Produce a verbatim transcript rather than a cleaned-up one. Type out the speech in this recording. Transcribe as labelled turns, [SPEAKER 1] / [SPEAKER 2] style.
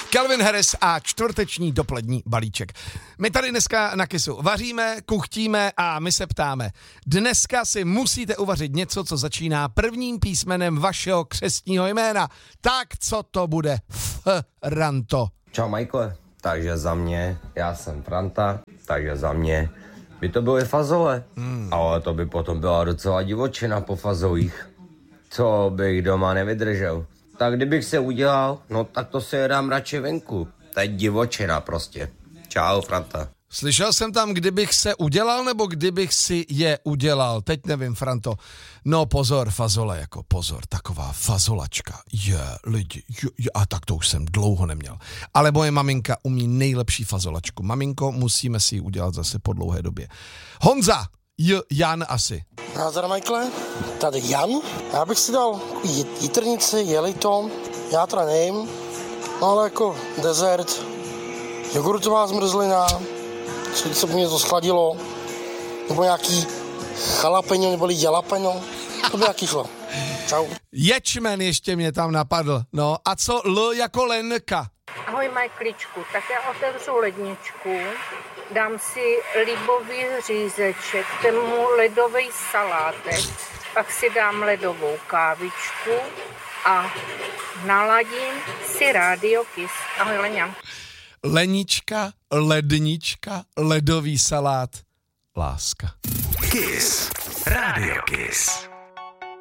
[SPEAKER 1] Calvin Harris a čtvrteční dopolední balíček. My tady dneska na Kissu vaříme, kuchtíme a my se ptáme. Dneska si musíte uvařit něco, co začíná prvním písmenem vašeho křestního jména. Tak co to bude? Franto.
[SPEAKER 2] Čau Michael, takže za mě, já jsem Franta, takže za mě by to byly fazole, hmm. ale to by potom byla docela divočina po fazolích, co bych doma nevydržel. Tak kdybych se udělal, no tak to se dám radši venku, to je divočina prostě. Čau Franta.
[SPEAKER 1] Slyšel jsem tam, kdybych se udělal, nebo kdybych si je udělal. Teď nevím, Franto. No pozor, fazole, jako pozor, taková fazolačka. Je, lidi, je, je, a tak to už jsem dlouho neměl. Ale moje maminka umí nejlepší fazolačku. Maminko, musíme si ji udělat zase po dlouhé době. Honza, J, Jan asi.
[SPEAKER 3] Nazdar, Michael, tady Jan. Já bych si dal jitrnici, jelito, já teda nejím, no ale jako dezert, jogurtová zmrzlina, co se by mě to schladilo, nebo nějaký chalapeňo, nebo jalapeňo, to by jaký šlo. Čau.
[SPEAKER 1] Ječmen ještě mě tam napadl, no a co L jako Lenka?
[SPEAKER 4] Ahoj Majkličku, tak já otevřu ledničku, dám si libový řízeček, k tomu ledový salátek, pak si dám ledovou kávičku a naladím si Radio Kiss. Ahoj Leňa.
[SPEAKER 1] Lenička, lednička, ledový salát, láska.
[SPEAKER 5] Kiss. Radio Kiss.